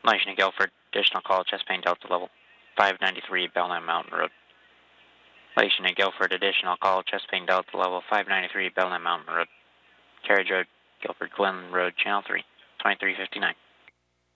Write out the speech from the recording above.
Lieutenant Guilford, additional call, chest pain Delta level 593 Belknap Mountain Road. Lieutenant Guilford, additional call, chest pain Delta level 593 Belknap Mountain Road. Carriage Road, Guilford Glen Road, Channel 3, 2359.